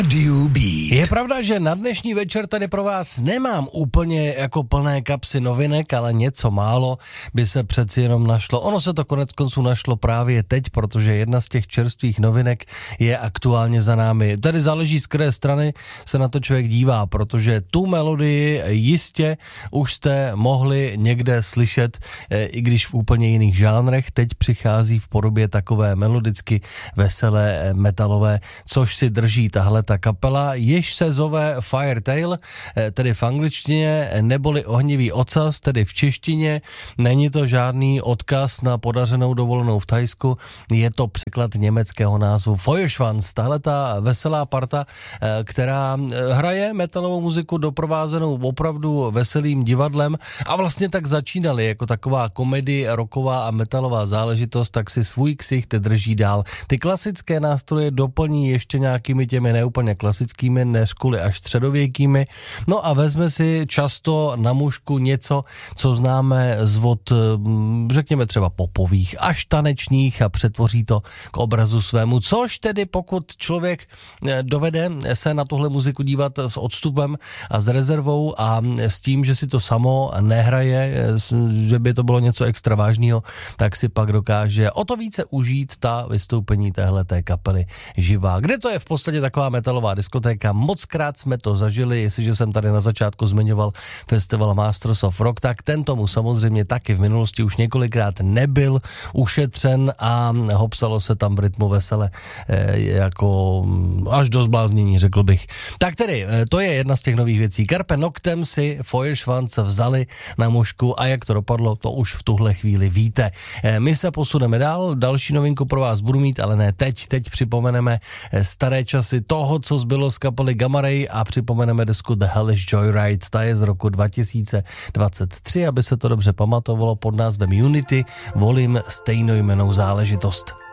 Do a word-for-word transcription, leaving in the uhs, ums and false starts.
Je pravda, že na dnešní večer tady pro vás nemám úplně jako plné kapsy novinek, ale něco málo by se přeci jenom našlo. Ono se to konec konců našlo právě teď, protože jedna z těch čerstvých novinek je aktuálně za námi. Tady záleží, z které strany se na to člověk dívá, protože tu melodii jistě už jste mohli někde slyšet, i když v úplně jiných žánrech. Teď přichází v podobě takové melodicky veselé metalové, což si drží tahle ta kapela, jež se zove Firetail, tedy v angličtině, neboli ohnivý ocas, tedy v češtině. Není to žádný odkaz na podařenou dovolenou v Thajsku, je to překlad německého názvu Feuerschwanz. Tahle ta veselá parta, která hraje metalovou muziku doprovázenou opravdu veselým divadlem a vlastně tak začínali jako taková komedie, rocková a metalová záležitost, tak si svůj ksicht drží dál. Ty klasické nástroje doplní ještě nějakými těmi neúplně klasickými, než kvůli až středověkými. No a vezme si často na mužku něco, co známe z vod, řekněme třeba popových, až tanečních a přetvoří to k obrazu svému, což tedy pokud člověk dovede se na tuhle muziku dívat s odstupem a s rezervou a s tím, že si to samo nehraje, že by to bylo něco extra vážného, tak si pak dokáže o to více užít ta vystoupení téhleté kapely živá. Kde to je v podstatě taková metalová diskotéka, mockrát jsme to zažili, jestliže jsem tady na začátku zmiňoval festival Masters of Rock, tak ten tomu samozřejmě taky v minulosti už několikrát nebyl ušetřen a hopsalo se tam v rytmu vesele e, jako až do zbláznění, řekl bych. Tak tedy, e, to je jedna z těch nových věcí. Carpe Noctem si Feuerschwanz vzali na mužku a jak to dopadlo, to už v tuhle chvíli víte. E, my se posuneme dál, další novinku pro vás budu mít, ale ne teď, teď připomeneme staré časy toho, co zbylo z kapely Gamma Ray a připomeneme desku The Hellish Joyride, ta je z roku dva tisíce dvacet tři, aby se to dobře pamatovalo, pod názvem Unity volím stejnojmennou záležitost.